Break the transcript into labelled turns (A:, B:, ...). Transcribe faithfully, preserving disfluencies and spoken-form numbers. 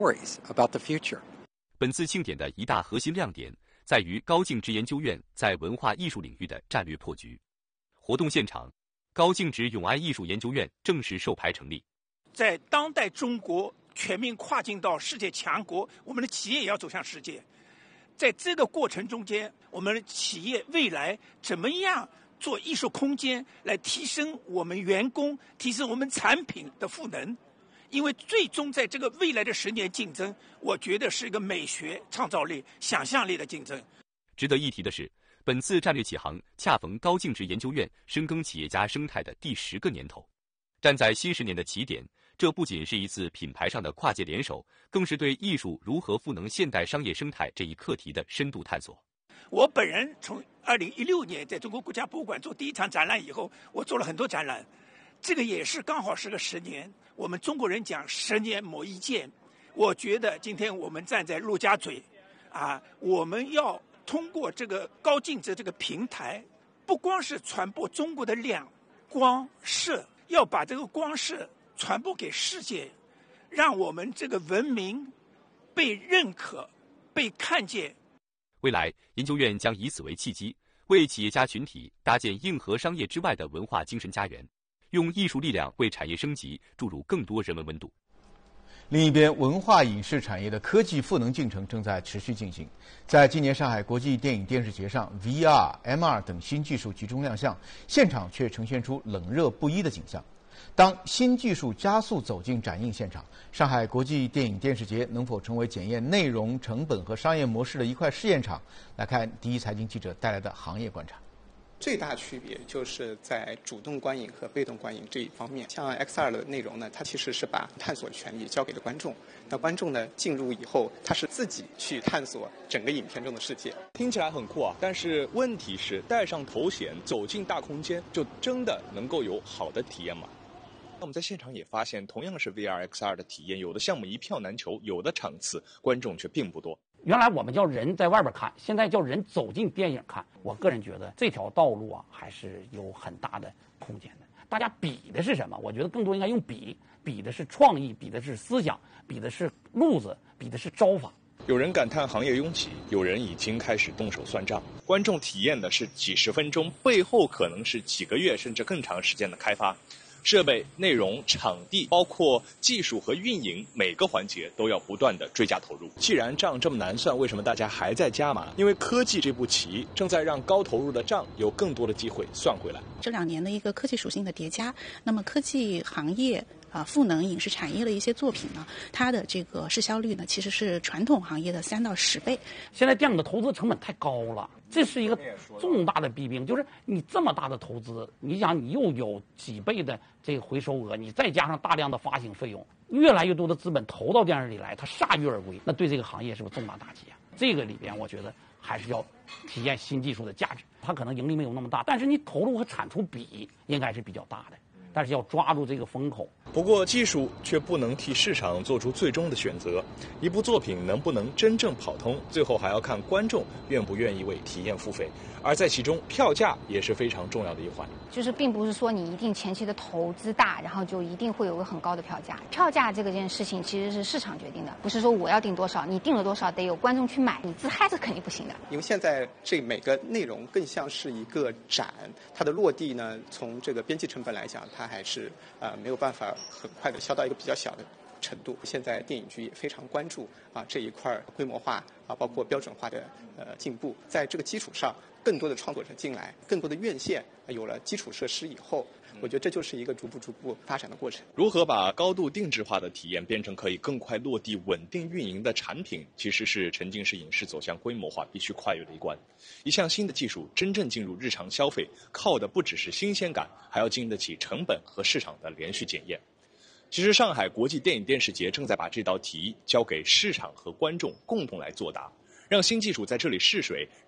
A: Worries about the future.
B: 本次庆典的一大核心亮点在于高净值研究院在文化艺术领域的战略破局。活动现场，高净值永安艺术研究院正式授牌成立。
C: 在当代中国全面跨境到世界强国，我们的企业也要走向世界。在这个过程中间，我们的企业未来怎么样做艺术空间来提升我们员工、提升我们产品的赋能？因为最终在这个未来的十年竞争，我觉得是一个美学、创造力、想象力的竞争。
B: 值得一提的是，本次战略启航恰逢高净值研究院深耕企业家生态的第十个年头，站在新十年的起点，这不仅是一次品牌上的跨界联手，更是对艺术如何赋能现代商业生态这一课题的深度探索。
C: 我本人从二零一六年在中国国家博物馆做第一场展览以后，我做了很多展览，这个也是刚好是个十年。我们中国人讲十年磨一剑，我觉得今天我们站在陆家嘴，啊，我们要通过这个高净值这个平台，不光是传播中国的亮、光、色，要把这个光色传播给世界，让我们这个文明被认可、被看见。
B: 未来，研究院将以此为契机，为企业家群体搭建硬核商业之外的文化精神家园。用艺术力量为产业升级注入更多人文温度。
D: 另一边，文化影视产业的科技赋能进程正在持续进行。在今年上海国际电影电视节上 ，V R、M R 等新技术集中亮相，现场却呈现出冷热不一的景象。当新技术加速走进展映现场，上海国际电影电视节能否成为检验内容、成本和商业模式的一块试验场？来看第一财经记者带来的行业观察。
E: 最大区别就是在主动观影和被动观影这一方面。像 X R 的内容呢，它其实是把探索权利交给了观众。那观众呢进入以后，他是自己去探索整个影片中的世界。
F: 听起来很酷啊，但是问题是戴上头显走进大空间，就真的能够有好的体验吗？那我们在现场也发现，同样是 V R X R 的体验，有的项目一票难求，有的场次观众却并不多。
G: 原来我们叫人在外边看，现在叫人走进电影看。我个人觉得这条道路啊，还是有很大的空间的。大家比的是什么？我觉得更多应该用比，比的是创意，比的是思想，比的是路子，比的是招法。
F: 有人感叹行业拥挤，有人已经开始动手算账。观众体验的是几十分钟，背后可能是几个月甚至更长时间的开发。设备、内容、场地，包括技术和运营，每个环节都要不断的追加投入。既然账这么难算，为什么大家还在加码？因为科技这步棋正在让高投入的账有更多的机会算回来。
H: 这两年的一个科技属性的叠加，那么科技行业啊，赋能影视产业的一些作品呢，它的这个市销率呢，其实是传统行业的三到十倍。
G: 现在电影的投资成本太高了，这是一个重大的弊病。就是你这么大的投资，你想你又有几倍的这个回收额，你再加上大量的发行费用，越来越多的资本投到电视里来，它铩羽而归，那对这个行业是不是重大打击啊？这个里边，我觉得还是要体验新技术的价值。它可能盈利没有那么大，但是你投入和产出比应该是比较大的。但是要抓住这个风口。
F: 不过技术却不能替市场做出最终的选择，一部作品能不能真正跑通，最后还要看观众愿不愿意为体验付费，而在其中票价也是非常重要的一环。
I: 就是并不是说你一定前期的投资大，然后就一定会有个很高的票价。票价这个件事情其实是市场决定的，不是说我要定多少，你定了多少得有观众去买，你自嗨是肯定不行的。
E: 因为现在这每个内容更像是一个展，它的落地呢，从这个边际成本来讲，它还是呃没有办法很快的销到一个比较小的程度。现在电影局也非常关注啊这一块规模化啊，包括标准化的呃进步。在这个基础上，更多的创作者进来，更多的院线有了基础设施以后，我觉得这就是一个逐步逐步发展的过程。
F: 如何把高度定制化的体验变成可以更快落地、稳定运营的产品，其实是沉浸式影视走向规模化必须跨越的一关。一项新的技术真正进入日常消费，靠的不只是新鲜感，还要经得起成本和市场的连续检验。其实上海国际电影电视节正在把这道题交给市场和观众共同来作答，让新技术在这里试水。